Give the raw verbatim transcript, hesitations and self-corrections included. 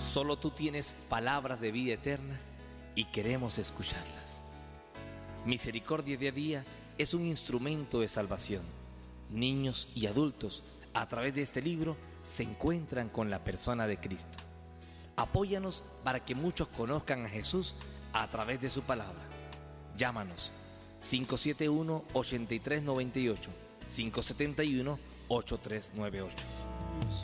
Solo tú tienes palabras de vida eterna y queremos escucharlas. Misericordia Día a Día es un instrumento de salvación. Niños y adultos, a través de este libro, se encuentran con la persona de Cristo. Apóyanos para que muchos conozcan a Jesús a través de su palabra. Llámanos cinco siete uno, ocho tres nueve ocho, cinco siete uno, ocho tres nueve ocho.